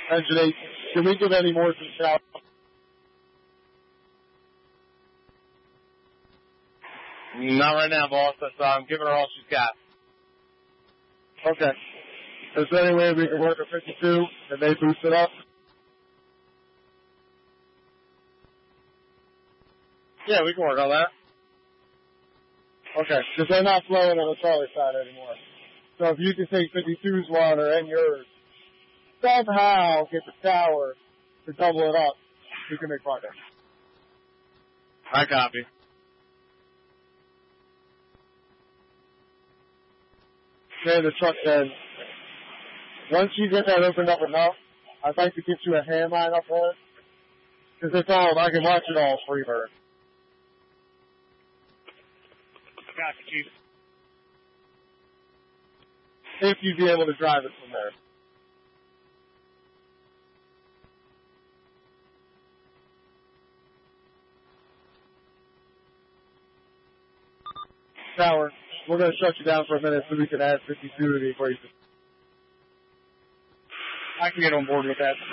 Engine 8, can we give any more to the tower? Not right now, boss. I'm giving her all she's got. Okay. Is there any way we can work a 52 and they boost it up? Yeah, we can work on that. Okay, because they're not flowing on the Charlie side anymore. So if you can take 52's water and yours, somehow get the tower to double it up, we can make progress. I copy. Okay, the truck says, once you get that opened up enough, I'd like to get you a hand line up there. Because it's all, I can watch it all free bird. Copy, Chief. If you'd be able to drive it from there. Tower, we're going to shut you down for a minute so we can add 52 to the equation. I can get on board with that.